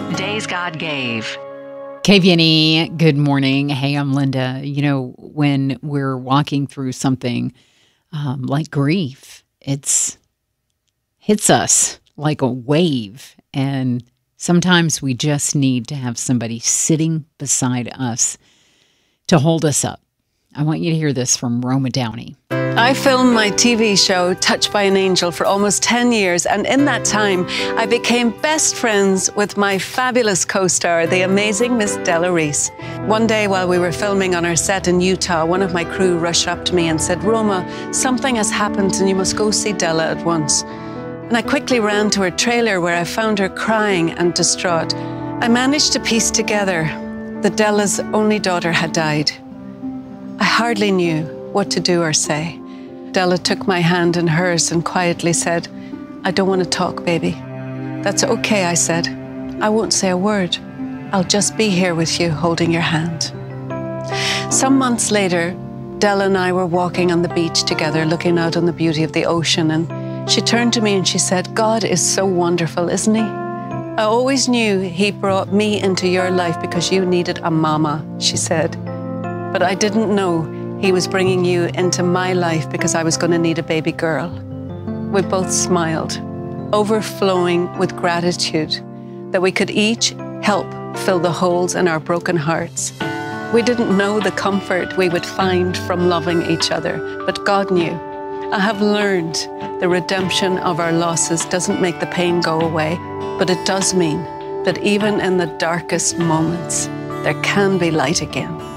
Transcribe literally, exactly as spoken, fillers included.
Days God Gave. K V N E, good morning. Hey, I'm Linda. You know, when we're walking through something um, like grief, it's hits us like a wave. And sometimes we just need to have somebody sitting beside us to hold us up. I want you to hear this from Roma Downey. I filmed my T V show, Touched by an Angel, for almost ten years, and in that time, I became best friends with my fabulous co-star, the amazing Miss Della Reese. One day while we were filming on our set in Utah, one of my crew rushed up to me and said, "Roma, something has happened and you must go see Della at once." And I quickly ran to her trailer where I found her crying and distraught. I managed to piece together that Della's only daughter had died. I hardly knew what to do or say. Della took my hand in hers and quietly said, "I don't want to talk, baby." "That's okay," I said. "I won't say a word. I'll just be here with you, holding your hand." Some months later, Della and I were walking on the beach together, looking out on the beauty of the ocean, and she turned to me and she said, "God is so wonderful, isn't he? I always knew he brought me into your life because you needed a mama," she said. "But I didn't know he was bringing you into my life because I was going to need a baby girl." We both smiled, overflowing with gratitude that we could each help fill the holes in our broken hearts. We didn't know the comfort we would find from loving each other, but God knew. I have learned the redemption of our losses doesn't make the pain go away, but it does mean that even in the darkest moments, there can be light again.